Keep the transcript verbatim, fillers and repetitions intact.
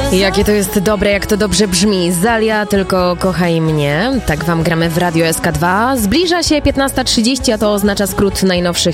Jakie to jest dobre, jak to dobrze brzmi. Zalia, tylko kochaj mnie. Tak wam gramy w Radio S K dwa. Zbliża się piętnasta trzydzieści, a to oznacza skrót najnowszych